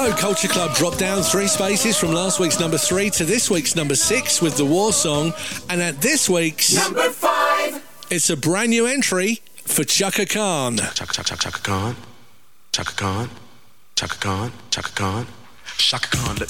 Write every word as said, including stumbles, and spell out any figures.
Oh, Culture Club dropped down three spaces from last week's number three to this week's number six with the War Song. And at this week's... number five! It's a brand new entry for Chaka Khan. Chaka, Chaka, Chaka Khan. Chaka Khan. Chaka Khan. Chaka Khan. Chaka Khan, let